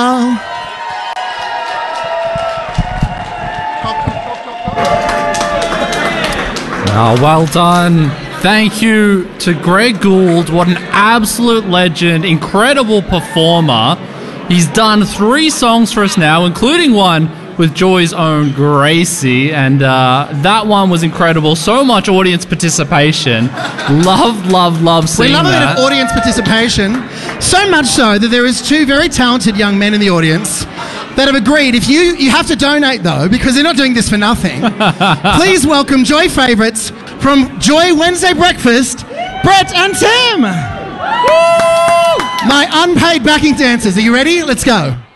Oh, well done. Thank you to Greg Gould. What an absolute legend, incredible performer. He's done 3 songs for us now, including one with Joy's own Gracie, and that one was incredible. So much audience participation. Love seeing that. We love a bit of audience participation, so much so that there is 2 very talented young men in the audience that have agreed, if you have to donate though, because they're not doing this for nothing. Please welcome Joy favourites from Joy Wednesday Breakfast, Brett and Tim. Woo! My unpaid backing dancers. Are you ready? Let's go.